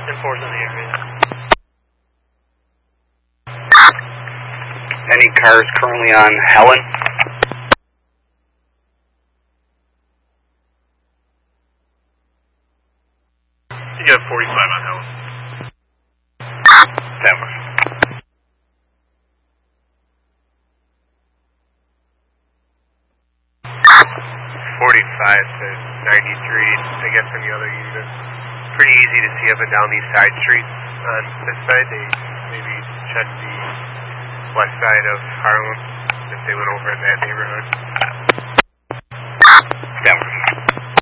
10-4's in the area. Any cars currently on Helen? You got 45 on Helen. 10. 45 to 93, I guess, on the other unit. Pretty easy to see up and down these side streets. On this side, they maybe check the west side of Harlem if they went over in that neighborhood.